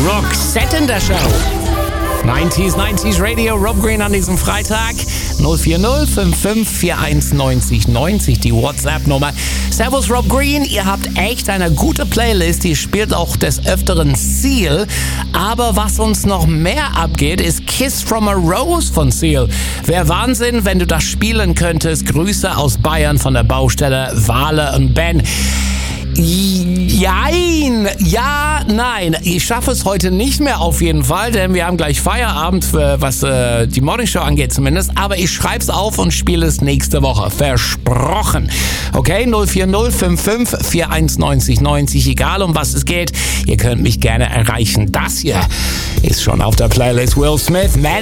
Roxette in der Show. 90s Radio, Rob Green an diesem Freitag. 040 55 41 90 90, die WhatsApp-Nummer. Servus Rob Green, ihr habt echt eine gute Playlist, die spielt auch des Öfteren Seal. Aber was uns noch mehr abgeht, ist Kiss from a Rose von Seal. Wäre Wahnsinn, wenn du das spielen könntest. Grüße aus Bayern von der Baustelle Wale und Ben. Jein, ja, nein. Ich schaffe es heute nicht mehr auf jeden Fall, denn wir haben gleich Feierabend, was die Morningshow angeht zumindest. Aber ich schreib's auf und spiele es nächste Woche. Versprochen. Okay, 040 55 41 90 90, egal um was es geht. Ihr könnt mich gerne erreichen. Das hier ist schon auf der Playlist. Will Smith, Man